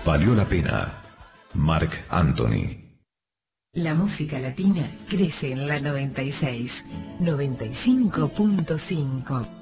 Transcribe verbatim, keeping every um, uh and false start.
Valió la pena. Marc Anthony. La música latina crece en la noventa y seis, noventa y cinco punto cinco.